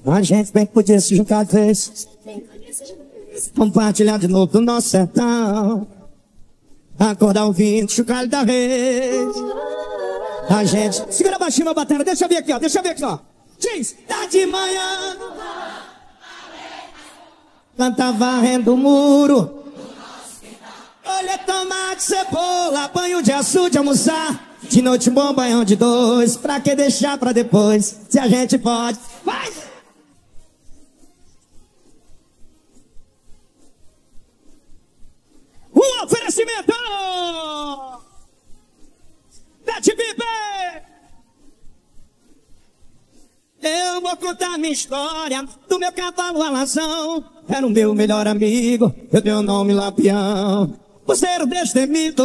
A gente bem que podia se juntar de vez, compartilhar de novo do nosso sertão, acordar ouvindo chocalho da vez. A gente... Segura baixinho meu batera, deixa eu ver aqui, ó, deixa eu ver aqui, ó. Diz, tá de manhã, planta varrendo o muro, olha tomate, cebola, banho de açude, almoçar. De noite um bom banhão de dois, pra que deixar pra depois, se a gente pode. Vai! O oferecimento da TBB. Eu vou contar minha história do meu cavalo alazão. Era o meu melhor amigo, eu dei o nome Lampião. Por ser o destemido